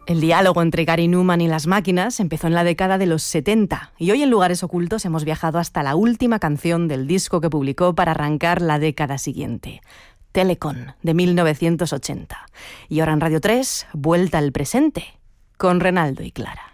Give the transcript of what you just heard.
El diálogo entre Gary Numan y las máquinas empezó en la década de los 70 y hoy en Lugares Ocultos hemos viajado hasta la última canción del disco que publicó para arrancar la década siguiente, Telecon, de 1980. Y ahora en Radio 3, vuelta al presente, con Renaldo y Clara.